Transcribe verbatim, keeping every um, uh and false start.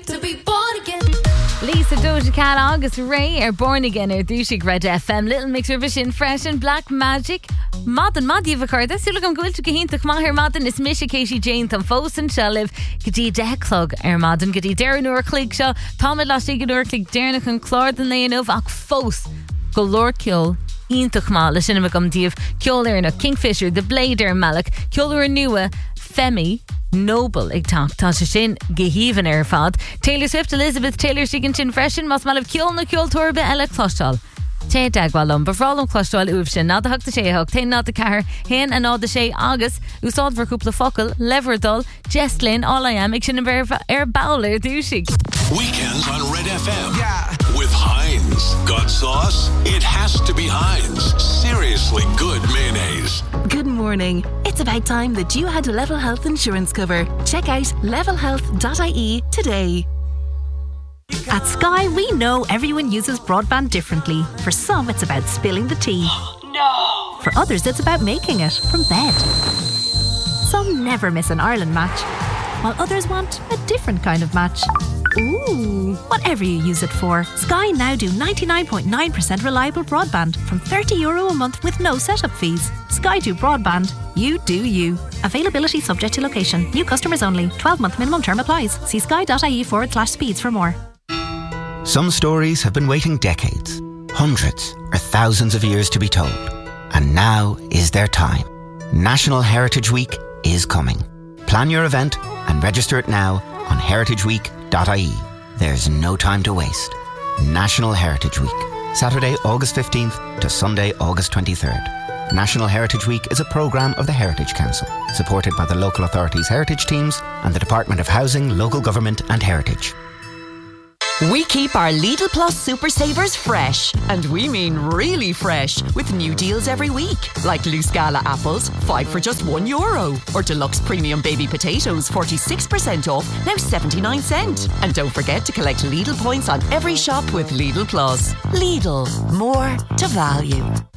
to be born again. Lisa Doja Cat agus Ray are born again ar dúisig Red F M. Little mixer vision fresh and Black Magic. Madan Madi Vacarda. Sula gam gwil to gahinta mahir Madan is Misha Casey Jane Thum Fosen Shaliv Gadi Declog er Madan Gadi Darren Ur Clig Shaw Tommy Lastig Ur Clig Darren and Claude and Leonov Ak Fos Go Lord Kill Íntaach má le sinna gom díobh ceol ar na Kingfisher the Blade ar Malach ceol ar nua Femi Noble ag tak tá sé sin gehívan ar fad Taylor Swift Elizabeth Taylor sigin sin freshen mas malibh ceol na ceol torbe eile clostal Té dagwalum befralum clostal uv sin nada hagta sé hag té nada cahar hen and nada sé agus úsáid ver cúpla focal Leverdol Jesslyn all I am ag sin ar bowler dúsig Weekends on Red F M. Yeah. With Heinz. Got sauce? It has to be Heinz. Seriously good mayonnaise. Good morning. It's about time that you had a Level Health insurance cover. Check out level health dot I E today. At Sky, we know everyone uses broadband differently. For some, it's about spilling the tea. No. For others, it's about making it from bed. Some never miss an Ireland match, while others want a different kind of match. Ooh. Whatever you use it for, Sky now do ninety-nine point nine percent reliable broadband from thirty euro a month with no setup fees. Sky do broadband. You do you. Availability subject to location. New customers only. twelve month minimum term applies. See sky.ie forward slash speeds for more. Some stories have been waiting decades, hundreds or thousands of years to be told. And now is their time. National Heritage Week is coming. Plan your event and register it now on heritage week dot I E. There's no time to waste. National Heritage Week. Saturday, August fifteenth to Sunday, August twenty-third. National Heritage Week is a programme of the Heritage Council, supported by the local authorities' heritage teams and the Department of Housing, Local Government and Heritage. We keep our Lidl Plus Super Savers fresh, and we mean really fresh, with new deals every week, like loose gala apples, five for just one euro, or deluxe premium baby potatoes, forty-six percent off, now seventy-nine cent. And don't forget to collect Lidl points on every shop with Lidl Plus. Lidl, more to value.